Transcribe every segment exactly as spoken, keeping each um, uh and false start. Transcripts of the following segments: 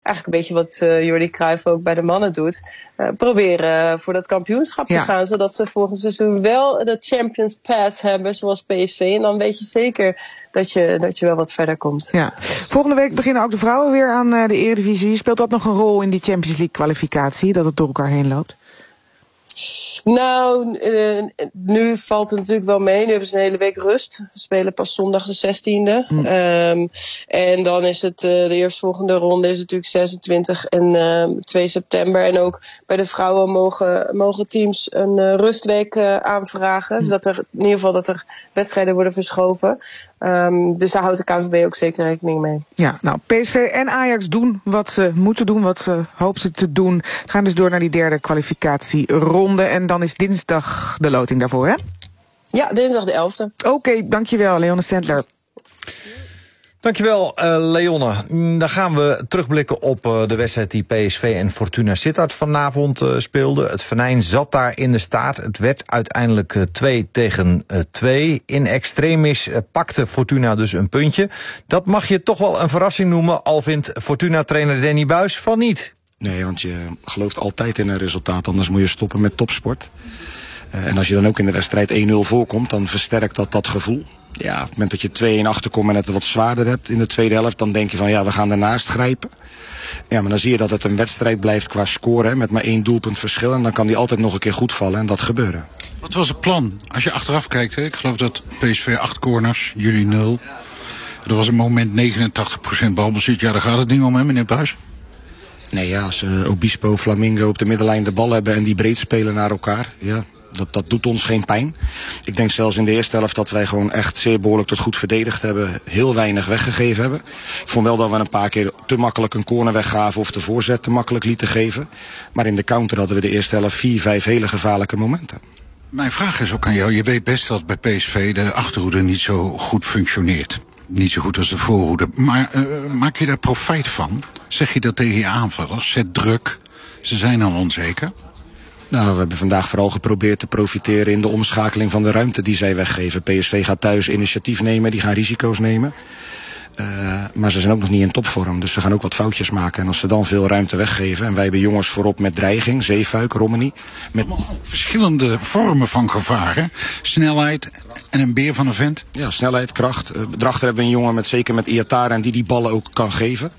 eigenlijk een beetje wat uh, Jordi Cruijff ook bij de mannen doet. Uh, proberen voor dat kampioenschap ja. te gaan. Zodat ze volgend seizoen wel de Champions Path hebben, zoals P S V. En dan weet je zeker dat je, dat je wel wat verder komt. Ja. Volgende week beginnen ook de vrouwen weer aan uh, de Eredivisie. Speelt dat nog een rol in die Champions League kwalificatie, dat het door elkaar heen loopt? Nou, uh, nu valt het natuurlijk wel mee. Nu hebben ze een hele week rust. We spelen pas zondag de zestiende. Mm. Um, en dan is het uh, de eerstvolgende ronde is natuurlijk zesentwintig en uh, twee september. En ook bij de vrouwen mogen, mogen teams een uh, rustweek uh, aanvragen. Mm. Dus dat er in ieder geval dat er wedstrijden worden verschoven. Um, dus daar houdt de K N V B ook zeker rekening mee. Ja, nou, P S V en Ajax doen wat ze moeten doen, wat ze hoopten te doen. Gaan dus door naar die derde kwalificatieronde. En dan is dinsdag de loting daarvoor, hè? Ja, dinsdag de elfde. Oké, okay, dankjewel, Leonne Stendler. Dankjewel, uh, Leonne. Dan gaan we terugblikken op uh, de wedstrijd die P S V en Fortuna Sittard vanavond uh, speelden. Het venijn zat daar in de staart. Het werd uiteindelijk uh, twee tegen twee. In extremis uh, pakte Fortuna dus een puntje. Dat mag je toch wel een verrassing noemen, al vindt Fortuna-trainer Danny Buijs van niet. Nee, want je gelooft altijd in een resultaat, anders moet je stoppen met topsport. Uh, en als je dan ook in de wedstrijd één nul voorkomt, dan versterkt dat dat gevoel. Ja, op het moment dat je twee-een achterkomt en het wat zwaarder hebt in de tweede helft, dan denk je van ja, we gaan ernaast grijpen. Ja, maar dan zie je dat het een wedstrijd blijft qua scoren, met maar één doelpunt verschil. En dan kan die altijd nog een keer goed vallen en dat gebeurde. Wat was het plan? Als je achteraf kijkt, hè, ik geloof dat P S V acht corners, jullie nul. Er was een moment negenentachtig procent balbezit. Ja, daar gaat het ding om, hè, meneer Buijs? Nee, ja, als uh, Obispo, Flamingo op de middenlijn de bal hebben en die breed spelen naar elkaar, ja, dat, dat doet ons geen pijn. Ik denk zelfs in de eerste helft dat wij gewoon echt zeer behoorlijk tot goed verdedigd hebben, heel weinig weggegeven hebben. Ik vond wel dat we een paar keer te makkelijk een corner weggaven of de voorzet te makkelijk lieten geven. Maar in de counter hadden we de eerste helft vier, vijf hele gevaarlijke momenten. Mijn vraag is ook aan jou, je weet best dat bij P S V de achterhoede niet zo goed functioneert. Niet zo goed als de voorhoede. Maar uh, maak je daar profijt van? Zeg je dat tegen je aanvallers? Zet druk. Ze zijn al onzeker. Nou, we hebben vandaag vooral geprobeerd te profiteren in de omschakeling van de ruimte die zij weggeven. P S V gaat thuis initiatief nemen, die gaan risico's nemen. Uh, maar ze zijn ook nog niet in topvorm, dus ze gaan ook wat foutjes maken. En als ze dan veel ruimte weggeven, en wij hebben jongens voorop met dreiging, Zeefuik, Romani. Met verschillende vormen van gevaren. Snelheid en een beer van een vent. Ja, snelheid, kracht. Uh, daarachter hebben we een jongen met zeker met Iataren die die ballen ook kan geven.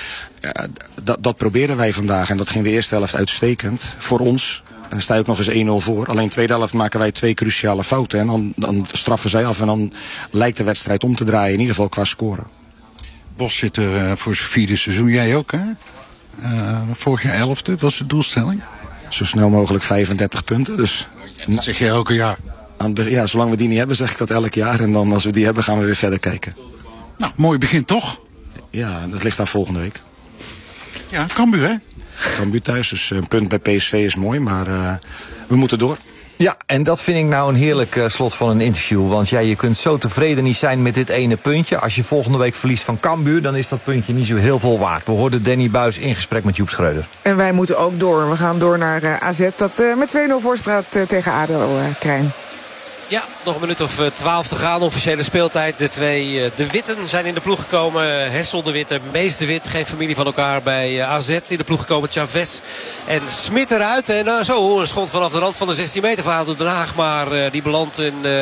Ja, dat, dat probeerden wij vandaag en dat ging de eerste helft uitstekend. Voor ons en sta je ook nog eens één nul voor. Alleen de tweede helft maken wij twee cruciale fouten. En dan, dan straffen zij af en dan lijkt de wedstrijd om te draaien. In ieder geval qua scoren. Bos zit er uh, voor zijn vierde seizoen. Jij ook, hè? Uh, vorig jaar elfde, wat was de doelstelling? Zo snel mogelijk vijfendertig punten. Dus, dat zeg je elke jaar? Aan, ja, zolang we die niet hebben, zeg ik dat elk jaar. En dan als we die hebben, gaan we weer verder kijken. Nou, mooi begin toch? Ja, dat ligt aan volgende week. Ja, Cambuur, hè? Cambuur thuis, dus een punt bij P S V is mooi, maar uh, we moeten door. Ja, en dat vind ik nou een heerlijk uh, slot van een interview. Want ja, je kunt zo tevreden niet zijn met dit ene puntje. Als je volgende week verliest van Cambuur, dan is dat puntje niet zo heel veel waard. We hoorden Danny Buijs in gesprek met Joep Schreuder. En wij moeten ook door. We gaan door naar uh, A Z, dat uh, met twee nul voorspraat uh, tegen A D O, uh, Krijn. Ja, nog een minuut of twaalf te gaan. Officiële speeltijd. De twee de Witten zijn in de ploeg gekomen. Hessel de Witte, Mees de Wit. Geen familie van elkaar bij A Z. In de ploeg gekomen Chavez en Smit eruit. En uh, zo een schot vanaf de rand van de zestien meter van A D O Den Haag. Maar uh, die belandt in, uh,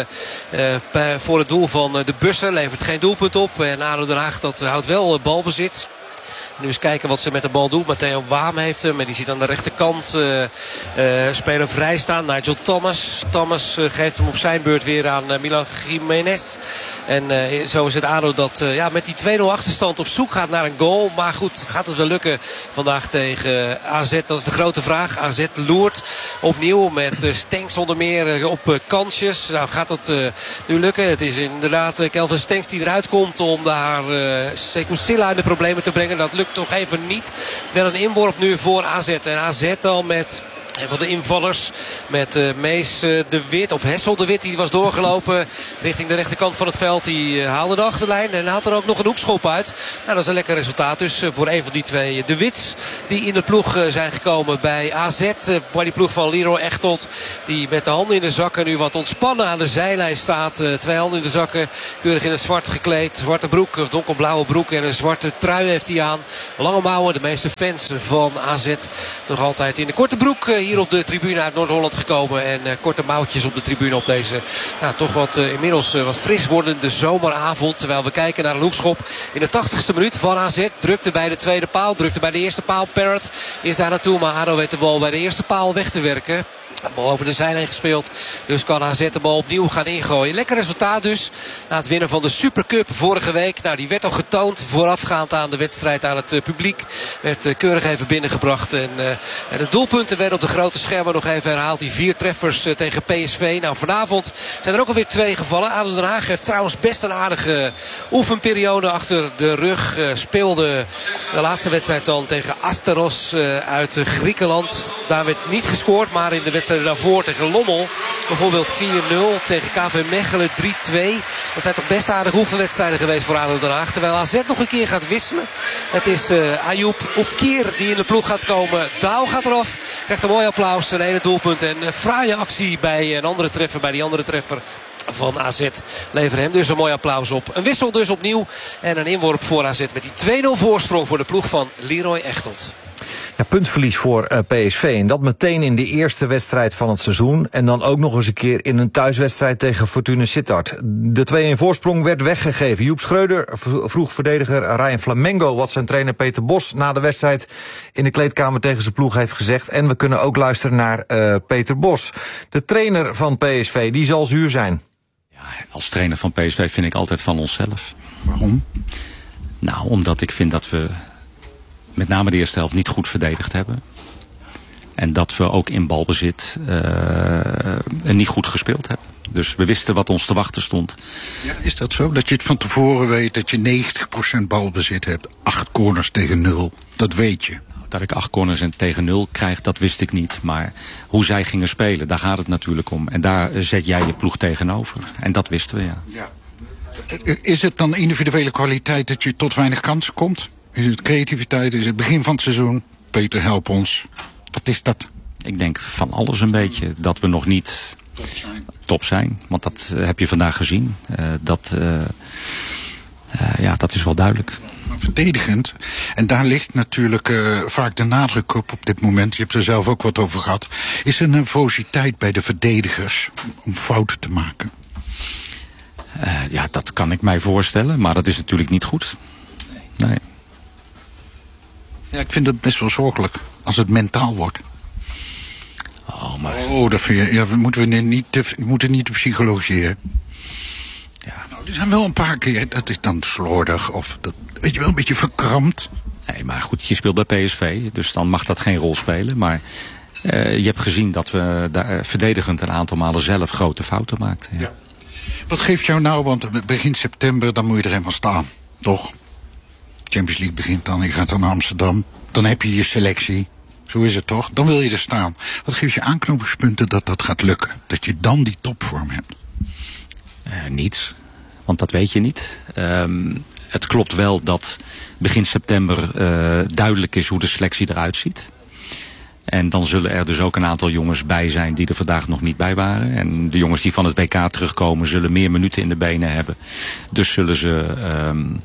uh, voor het doel van uh, de Bussen. Levert geen doelpunt op. En A D O Den Haag dat houdt wel uh, balbezit. Nu eens kijken wat ze met de bal doen. Matteo Waam heeft hem. En die ziet aan de rechterkant uh, uh, speler vrij staan. Nigel Thomas. Thomas uh, geeft hem op zijn beurt weer aan uh, Milan Jiménez. En uh, zo is het A D O dat uh, ja, met die twee nul achterstand op zoek gaat naar een goal. Maar goed, gaat het wel lukken vandaag tegen A Z? Dat is de grote vraag. A Z loert opnieuw met uh, Stenks onder meer uh, op uh, kansjes. Nou, gaat dat uh, nu lukken? Het is inderdaad uh, Kelvin Stenks die eruit komt om daar uh, Sekou Silla in de problemen te brengen. Dat lukt toch even niet. Wel een inworp nu voor A Z. En A Z al met En van de invallers met uh, Mees uh, de Wit, of Hessel de Wit, die was doorgelopen richting de rechterkant van het veld. Die uh, haalde de achterlijn en haalt er ook nog een hoekschop uit. Nou, dat is een lekker resultaat dus uh, voor een van die twee. De Wits die in de ploeg uh, zijn gekomen bij A Z. Uh, waar die ploeg van Leroy Echtelt, die met de handen in de zakken nu wat ontspannen aan de zijlijn staat. Uh, twee handen in de zakken, keurig in het zwart gekleed. Zwarte broek, donkerblauwe broek en een zwarte trui heeft hij aan. Lange mouwen, de meeste fans van A Z nog altijd in de korte broek. Uh, hier op de tribune uit Noord-Holland gekomen. En uh, korte mouwtjes op de tribune op deze nou, toch wat uh, inmiddels uh, wat fris wordende zomeravond. Terwijl we kijken naar een hoekschop in de tachtigste minuut van A Z. Drukte bij de tweede paal, drukte bij de eerste paal. Parrott is daar naartoe, maar ADO weet de bal bij de eerste paal weg te werken. De bal over de zijlijn gespeeld. Dus kan A Z de bal opnieuw gaan ingooien. Lekker resultaat dus. Na het winnen van de Supercup vorige week. Nou, die werd al getoond voorafgaand aan de wedstrijd aan het uh, publiek. Werd uh, keurig even binnengebracht. En, uh, en de doelpunten werden op de grote schermen nog even herhaald. Die vier treffers uh, tegen P S V. Nou, vanavond zijn er ook alweer twee gevallen. ADO Den Haag heeft trouwens best een aardige oefenperiode achter de rug. Uh, speelde de laatste wedstrijd dan tegen Asteros uh, uit uh, Griekenland. Daar werd niet gescoord, maar in de wedstrijd daarvoor tegen Lommel bijvoorbeeld vier nul, tegen K V Mechelen drie twee. Dat zijn toch best aardige oefenwedstrijden geweest voor ADO Den Haag. Terwijl A Z nog een keer gaat wisselen. Het is uh, Ayoub Oufkir die in de ploeg gaat komen. Daal gaat eraf. Krijgt een mooi applaus. Een ene doelpunt en een fraaie actie bij een andere treffer. Bij die andere treffer van A Z leveren hem dus een mooi applaus op. Een wissel dus opnieuw. En een inworp voor A Z met die twee nul voorsprong voor de ploeg van Leroy Echtelt. Ja, puntverlies voor uh, P S V. En dat meteen in de eerste wedstrijd van het seizoen. En dan ook nog eens een keer in een thuiswedstrijd tegen Fortuna Sittard. De twee-een voorsprong werd weggegeven. Joep Schreuder vroeg verdediger Ryan Flamengo wat zijn trainer Peter Bos na de wedstrijd in de kleedkamer tegen zijn ploeg heeft gezegd. En we kunnen ook luisteren naar uh, Peter Bos. De trainer van P S V, die zal zuur zijn. Ja, als trainer van P S V vind ik altijd van onszelf. Waarom? Nou, omdat ik vind dat we met name de eerste helft niet goed verdedigd hebben. En dat we ook in balbezit uh, niet goed gespeeld hebben. Dus we wisten wat ons te wachten stond. Ja, is dat zo? Dat je het van tevoren weet dat je negentig procent balbezit hebt. Acht corners tegen nul. Dat weet je. Dat ik acht corners tegen nul krijg, dat wist ik niet. Maar hoe zij gingen spelen, daar gaat het natuurlijk om. En daar zet jij je ploeg tegenover. En dat wisten we, ja. Ja. Is het dan individuele kwaliteit dat je tot weinig kansen komt? Is het creativiteit? Is het begin van het seizoen? Peter, help ons. Wat is dat? Ik denk van alles een beetje. Dat we nog niet top zijn. Top zijn want dat uh, heb je vandaag gezien. Uh, dat, uh, uh, ja, dat is wel duidelijk. Maar verdedigend. En daar ligt natuurlijk uh, vaak de nadruk op op dit moment. Je hebt er zelf ook wat over gehad. Is er nervositeit bij de verdedigers om fouten te maken? Uh, ja, dat kan ik mij voorstellen. Maar dat is natuurlijk niet goed. Nee. Ja, ik vind het best wel zorgelijk als het mentaal wordt. Oh, maar... oh dat vind je, ja, we moeten we niet te, we moeten niet te psychologiseren. Ja. Nou, er zijn wel een paar keer, dat is dan slordig of dat, weet je wel, een beetje verkrampt. Nee, maar goed, je speelt bij P S V, dus dan mag dat geen rol spelen. Maar uh, je hebt gezien dat we daar verdedigend een aantal malen zelf grote fouten maakten. Ja. Ja. Wat geeft jou nou, want begin september, dan moet je er helemaal staan, toch? Champions League begint dan, je gaat dan naar Amsterdam. Dan heb je je selectie. Zo is het toch? Dan wil je er staan. Wat geeft je aanknopingspunten dat dat gaat lukken? Dat je dan die topvorm hebt? Uh, niets. Want dat weet je niet. Um, het klopt wel dat begin september uh, duidelijk is hoe de selectie eruit ziet. En dan zullen er dus ook een aantal jongens bij zijn die er vandaag nog niet bij waren. En de jongens die van het W K terugkomen zullen meer minuten in de benen hebben. Dus zullen ze... Um,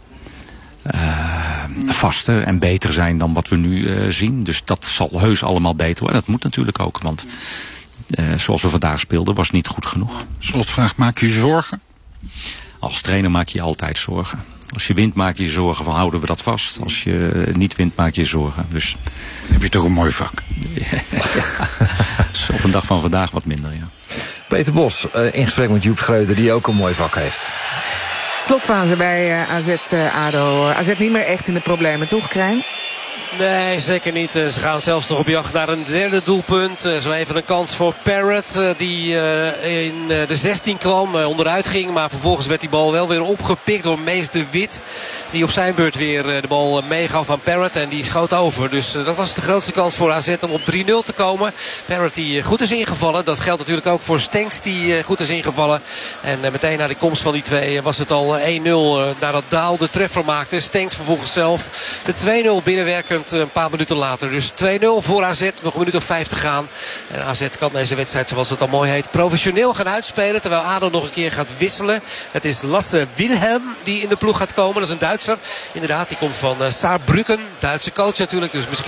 Uh, vaster en beter zijn dan wat we nu uh, zien. Dus dat zal heus allemaal beter worden. En dat moet natuurlijk ook, want uh, zoals we vandaag speelden was niet goed genoeg. Slotvraag, maak je zorgen? Als trainer maak je je altijd zorgen. Als je wint maak je je zorgen van houden we dat vast. Als je niet wint maak je je zorgen. Dus dan heb je toch een mooi vak. Ja, dus op een dag van vandaag wat minder, ja. Peter Bos, uh, in gesprek met Joep Schreuder, die ook een mooi vak heeft. Slotfase bij uh, A Z uh, ADO. A Z niet meer echt in de problemen, toch, Krijn? Nee, zeker niet. Ze gaan zelfs nog op jacht naar een derde doelpunt. Zo even een kans voor Parrott, die in de zestien kwam, onderuit ging. Maar vervolgens werd die bal wel weer opgepikt door Mees de Wit. Die op zijn beurt weer de bal meegaf aan Parrott. En die schoot over. Dus dat was de grootste kans voor A Z om op drie nul te komen. Parrott die goed is ingevallen. Dat geldt natuurlijk ook voor Stenks die goed is ingevallen. En meteen na de komst van die twee was het al één nul nadat Daal de treffer maakte. Stenks vervolgens zelf de twee nul binnenwerkend een paar minuten later. Dus twee nul voor A Z. Nog een minuut of vijf te gaan. En A Z kan deze wedstrijd, zoals het al mooi heet, professioneel gaan uitspelen. Terwijl A D O nog een keer gaat wisselen. Het is Lasse Wilhelm die in de ploeg gaat komen. Dat is een Duitser. Inderdaad, die komt van uh, Saarbrücken. Duitse coach natuurlijk. Dus misschien